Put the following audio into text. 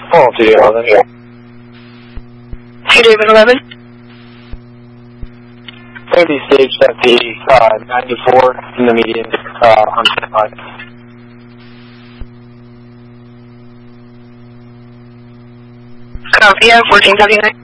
Oh, 211. 2 David 11. Going to be staged at the 94 in the median on standby. Copy, 1479.